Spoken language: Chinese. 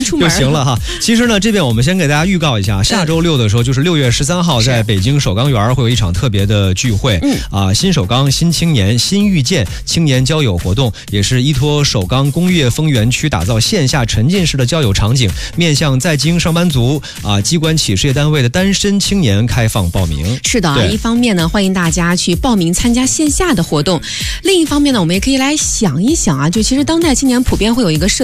就行了哈。其实呢，这边我们先给大家预告一下，下周六的时候，就是6月13号，在北京首钢园会有一场特别的聚会。新首钢新青年新遇见青年交友活动，也是依托首钢工业风园区打造线下沉浸式的交友场景，面向在京上班族机关企事业单位的单身青年开放报名。 是的，一方面呢，欢迎大家去报名参加线下的活动；另一方面呢，我们也可以来想一想就其实当代青年普遍会有一个